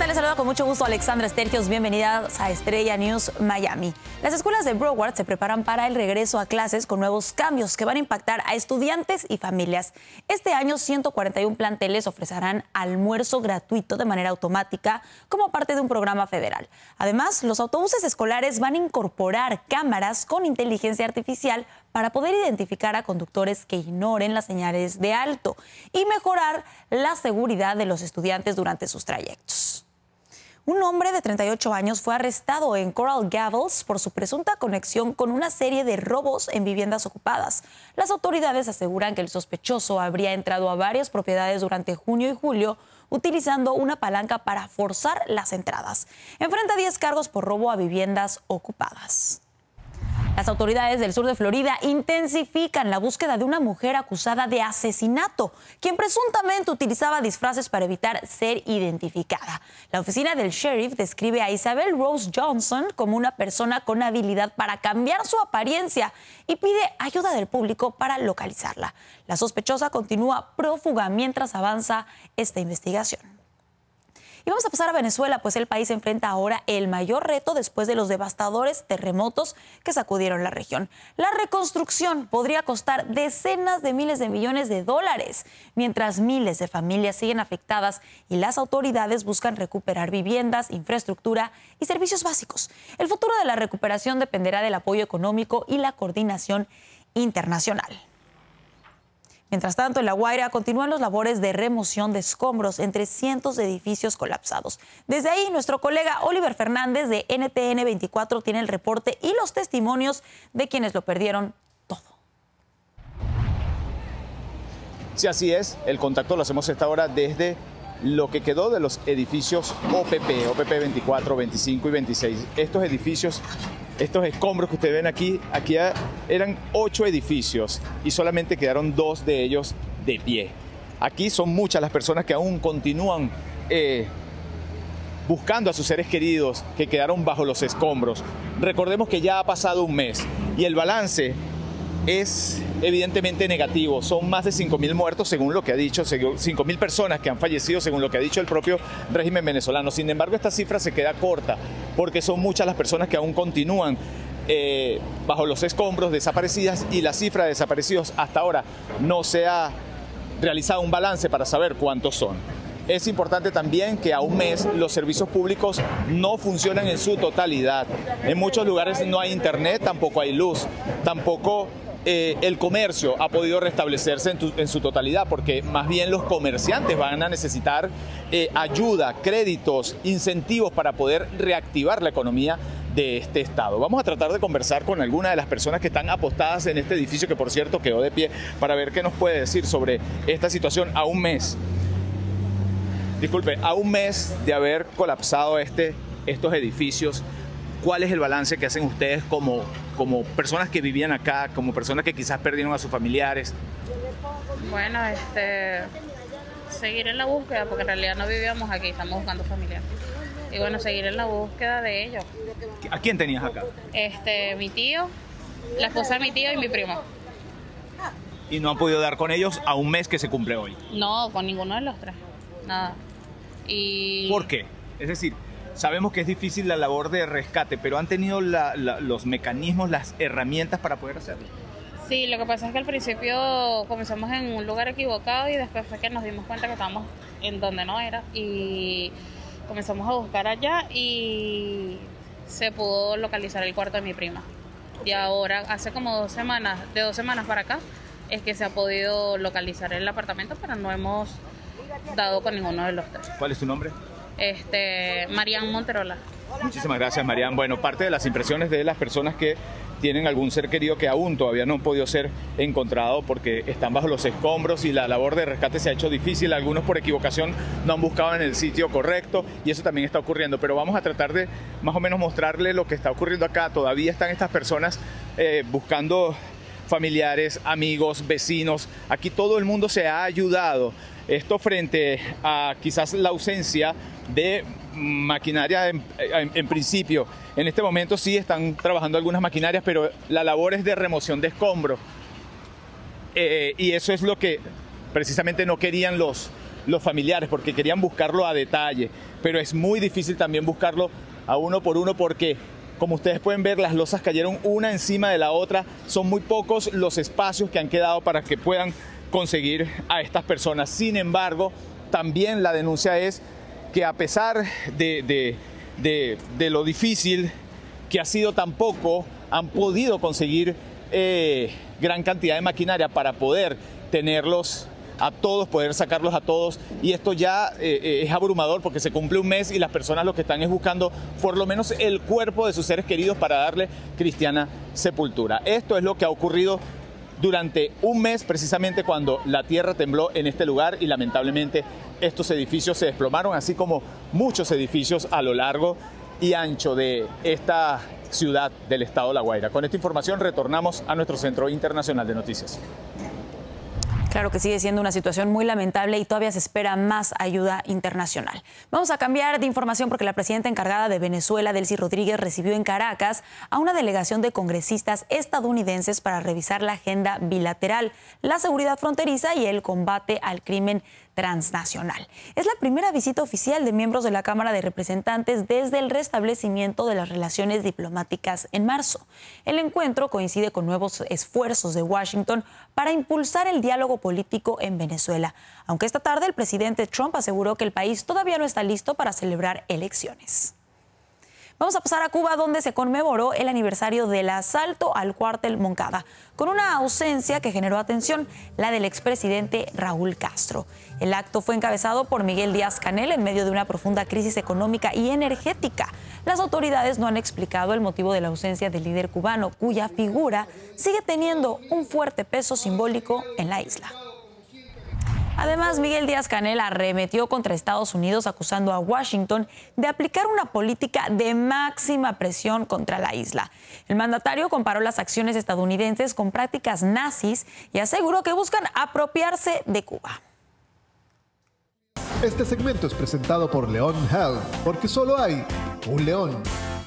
tal? Les saluda con mucho gusto Alexandra Estergios. Bienvenidas a Estrella News Miami. Las escuelas de Broward se preparan para el regreso a clases con nuevos cambios que van a impactar a estudiantes y familias. Este año, 141 planteles ofrecerán almuerzo gratuito de manera automática como parte de un programa federal. Además, los autobuses escolares van a incorporar cámaras con inteligencia artificial para poder identificar a conductores que ignoren las señales de alto y mejorar la seguridad de los estudiantes durante sus trayectos. Un hombre de 38 años fue arrestado en Coral Gables por su presunta conexión con una serie de robos en viviendas ocupadas. Las autoridades aseguran que el sospechoso habría entrado a varias propiedades durante junio y julio utilizando una palanca para forzar las entradas. Enfrenta 10 cargos por robo a viviendas ocupadas. Las autoridades del sur de Florida intensifican la búsqueda de una mujer acusada de asesinato, quien presuntamente utilizaba disfraces para evitar ser identificada. La oficina del sheriff describe a Isabel Rose Johnson como una persona con habilidad para cambiar su apariencia y pide ayuda del público para localizarla. La sospechosa continúa prófuga mientras avanza esta investigación. Y vamos a pasar a Venezuela, pues el país enfrenta ahora el mayor reto después de los devastadores terremotos que sacudieron la región. La reconstrucción podría costar decenas de miles de millones de dólares, mientras miles de familias siguen afectadas y las autoridades buscan recuperar viviendas, infraestructura y servicios básicos. El futuro de la recuperación dependerá del apoyo económico y la coordinación internacional. Mientras tanto, en La Guaira continúan las labores de remoción de escombros entre cientos de edificios colapsados. Desde ahí, nuestro colega Oliver Fernández de NTN 24 tiene el reporte y los testimonios de quienes lo perdieron todo. Sí, así es. El contacto lo hacemos a esta hora desde lo que quedó de los edificios OPP 24, 25 y 26. Estos edificios, estos escombros que ustedes ven aquí eran 8 edificios y solamente quedaron 2 de ellos de pie. Aquí son muchas las personas que aún continúan buscando a sus seres queridos que quedaron bajo los escombros. Recordemos que ya ha pasado un mes y el balance es evidentemente negativo. Son más de 5.000 muertos, según lo que ha dicho, 5.000 personas que han fallecido, según lo que ha dicho el propio régimen venezolano. Sin embargo, esta cifra se queda corta, porque son muchas las personas que aún continúan bajo los escombros, desaparecidas, y la cifra de desaparecidos hasta ahora no se ha realizado un balance para saber cuántos son. Es importante también que a un mes los servicios públicos no funcionan en su totalidad. En muchos lugares no hay internet, tampoco hay luz, tampoco el comercio ha podido restablecerse en su totalidad, porque más bien los comerciantes van a necesitar ayuda, créditos, incentivos para poder reactivar la economía de este estado. Vamos a tratar de conversar con algunas de las personas que están apostadas en este edificio, que por cierto quedó de pie, para ver qué nos puede decir sobre esta situación a un mes. Disculpe, a un mes de haber colapsado estos edificios. ¿Cuál es el balance que hacen ustedes como personas que vivían acá, como personas que quizás perdieron a sus familiares? Bueno, seguir en la búsqueda, porque en realidad no vivíamos aquí, estamos buscando familiares. Y bueno, seguir en la búsqueda de ellos. ¿A quién tenías acá? Mi tío, la esposa de mi tío y mi primo. ¿Y no han podido dar con ellos a un mes que se cumple hoy? No, con ninguno de los tres, nada. ¿Por qué? Es decir, sabemos que es difícil la labor de rescate, pero ¿han tenido los mecanismos, las herramientas para poder hacerlo? Sí, lo que pasa es que al principio comenzamos en un lugar equivocado y después fue que nos dimos cuenta que estábamos en donde no era y comenzamos a buscar allá y se pudo localizar el cuarto de mi prima. Y ahora, hace como 2 semanas, de 2 semanas para acá, es que se ha podido localizar el apartamento, pero no hemos dado con ninguno de los tres. ¿Cuál es tu nombre? Marian Monterola. Muchísimas gracias, Marian. Bueno, parte de las impresiones de las personas que tienen algún ser querido que aún todavía no han podido ser encontrado porque están bajo los escombros y la labor de rescate se ha hecho difícil. Algunos por equivocación no han buscado en el sitio correcto y eso también está ocurriendo. Pero vamos a tratar de más o menos mostrarle lo que está ocurriendo acá. Todavía están estas personas buscando familiares, amigos, vecinos. Aquí todo el mundo se ha ayudado. Esto frente a quizás la ausencia de maquinaria en principio. En este momento sí están trabajando algunas maquinarias, pero la labor es de remoción de escombros. Y eso es lo que precisamente no querían los los familiares porque querían buscarlo a detalle, pero es muy difícil también buscarlo a uno por uno porque, como ustedes pueden ver, las losas cayeron una encima de la otra. Son muy pocos los espacios que han quedado para que puedan conseguir a estas personas. Sin embargo, también la denuncia es que a pesar de lo difícil que ha sido, tampoco han podido conseguir gran cantidad de maquinaria para poder tenerlos a todos, poder sacarlos a todos, y esto ya es abrumador porque se cumple un mes y las personas lo que están es buscando por lo menos el cuerpo de sus seres queridos para darle cristiana sepultura. Esto es lo que ha ocurrido durante un mes, precisamente cuando la tierra tembló en este lugar y lamentablemente estos edificios se desplomaron, así como muchos edificios a lo largo y ancho de esta ciudad del estado de La Guaira. Con esta información retornamos a nuestro Centro Internacional de Noticias. Claro que sigue siendo una situación muy lamentable y todavía se espera más ayuda internacional. Vamos a cambiar de información porque la presidenta encargada de Venezuela, Delcy Rodríguez, recibió en Caracas a una delegación de congresistas estadounidenses para revisar la agenda bilateral, la seguridad fronteriza y el combate al crimen transnacional. Es la primera visita oficial de miembros de la Cámara de Representantes desde el restablecimiento de las relaciones diplomáticas en marzo. El encuentro coincide con nuevos esfuerzos de Washington para impulsar el diálogo político en Venezuela, aunque esta tarde el presidente Trump aseguró que el país todavía no está listo para celebrar elecciones. Vamos a pasar a Cuba, donde se conmemoró el aniversario del asalto al cuartel Moncada, con una ausencia que generó atención, la del expresidente Raúl Castro. El acto fue encabezado por Miguel Díaz-Canel en medio de una profunda crisis económica y energética. Las autoridades no han explicado el motivo de la ausencia del líder cubano, cuya figura sigue teniendo un fuerte peso simbólico en la isla. Además, Miguel Díaz-Canel arremetió contra Estados Unidos acusando a Washington de aplicar una política de máxima presión contra la isla. El mandatario comparó las acciones estadounidenses con prácticas nazis y aseguró que buscan apropiarse de Cuba. Este segmento es presentado por León Health, porque solo hay un león.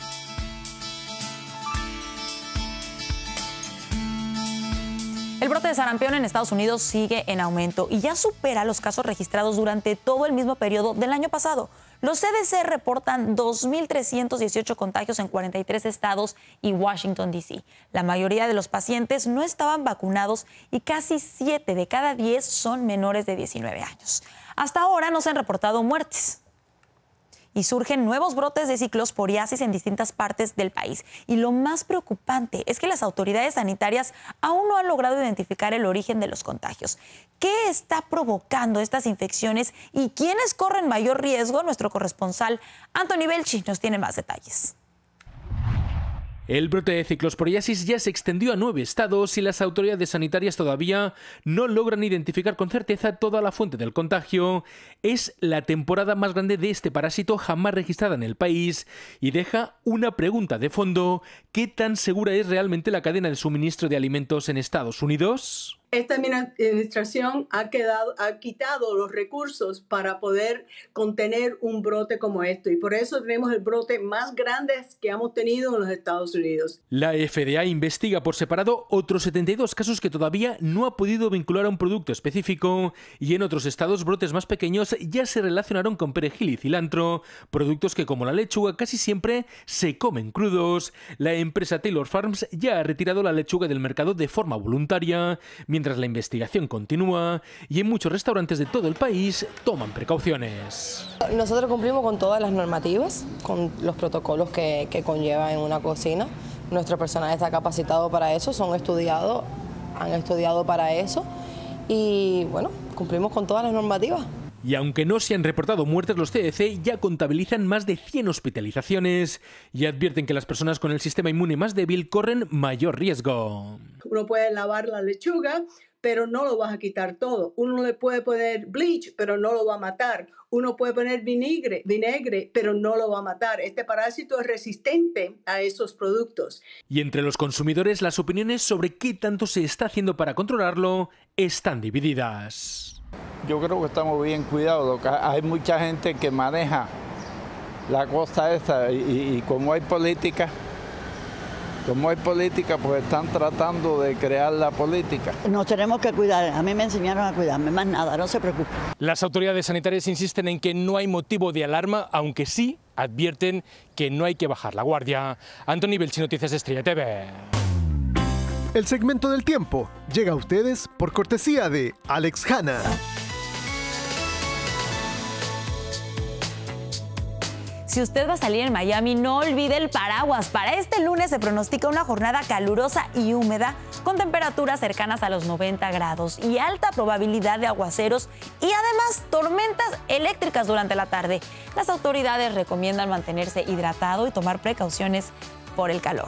El brote de sarampión en Estados Unidos sigue en aumento y ya supera los casos registrados durante todo el mismo periodo del año pasado. Los CDC reportan 2.318 contagios en 43 estados y Washington, D.C. La mayoría de los pacientes no estaban vacunados y casi 7 de cada 10 son menores de 19 años. Hasta ahora no se han reportado muertes. Y surgen nuevos brotes de ciclosporiasis en distintas partes del país. Y lo más preocupante es que las autoridades sanitarias aún no han logrado identificar el origen de los contagios. ¿Qué está provocando estas infecciones y quiénes corren mayor riesgo? Nuestro corresponsal Anthony Belchi nos tiene más detalles. El brote de ciclosporiasis ya se extendió a 9 estados y las autoridades sanitarias todavía no logran identificar con certeza toda la fuente del contagio. Es la temporada más grande de este parásito jamás registrada en el país y deja una pregunta de fondo: ¿qué tan segura es realmente la cadena de suministro de alimentos en Estados Unidos? Esta administración ha quitado los recursos para poder contener un brote como esto, y por eso tenemos el brote más grande que hemos tenido en los Estados Unidos. La FDA investiga por separado otros 72 casos que todavía no ha podido vincular a un producto específico, y en otros estados brotes más pequeños ya se relacionaron con perejil y cilantro, productos que, como la lechuga, casi siempre se comen crudos. La empresa Taylor Farms ya ha retirado la lechuga del mercado de forma voluntaria, mientras la investigación continúa y en muchos restaurantes de todo el país toman precauciones. Nosotros cumplimos con todas las normativas, con los protocolos que conlleva en una cocina. Nuestro personal está capacitado para eso, han estudiado para eso y bueno, cumplimos con todas las normativas. Y aunque no se han reportado muertes, los CDC ya contabilizan más de 100 hospitalizaciones y advierten que las personas con el sistema inmune más débil corren mayor riesgo. Uno puede lavar la lechuga, pero no lo vas a quitar todo. Uno le puede poner bleach, pero no lo va a matar. Uno puede poner vinagre, pero no lo va a matar. Este parásito es resistente a esos productos. Y entre los consumidores, las opiniones sobre qué tanto se está haciendo para controlarlo están divididas. Yo creo que estamos bien cuidados. Hay mucha gente que maneja la costa esta y como hay política, Como hay política, pues están tratando de crear la política. Nos tenemos que cuidar, a mí me enseñaron a cuidarme, más nada, no se preocupe. Las autoridades sanitarias insisten en que no hay motivo de alarma, aunque sí advierten que no hay que bajar la guardia. Antoni Belchi, Noticias Estrella TV. El segmento del tiempo llega a ustedes por cortesía de Alex Hanna. Si usted va a salir en Miami, no olvide el paraguas. Para este lunes se pronostica una jornada calurosa y húmeda con temperaturas cercanas a los 90 grados y alta probabilidad de aguaceros y además tormentas eléctricas durante la tarde. Las autoridades recomiendan mantenerse hidratado y tomar precauciones por el calor.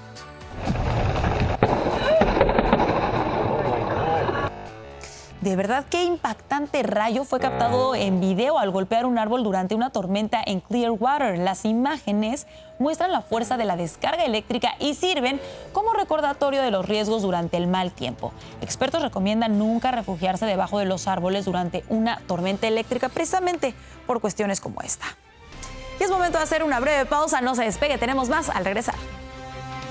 De verdad, qué impactante rayo fue captado en video al golpear un árbol durante una tormenta en Clearwater. Las imágenes muestran la fuerza de la descarga eléctrica y sirven como recordatorio de los riesgos durante el mal tiempo. Expertos recomiendan nunca refugiarse debajo de los árboles durante una tormenta eléctrica, precisamente por cuestiones como esta. Y es momento de hacer una breve pausa, no se despegue, tenemos más al regresar.